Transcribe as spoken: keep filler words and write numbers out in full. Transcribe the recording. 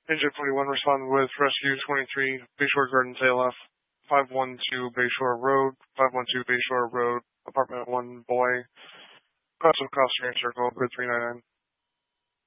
Agent forty-one responded with Rescue twenty-three, Bayshore Gardens A L F, five one two Bayshore Road, five one two Bayshore Road, Apartment one, Boy, Cross of Cross Range Circle, Grid three nine nine.